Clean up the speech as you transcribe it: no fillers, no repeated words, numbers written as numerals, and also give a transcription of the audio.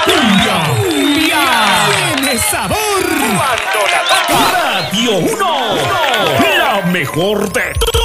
¡Cumbia! ¡Tiene sabor! Cuando la toca Radio 1, la mejor de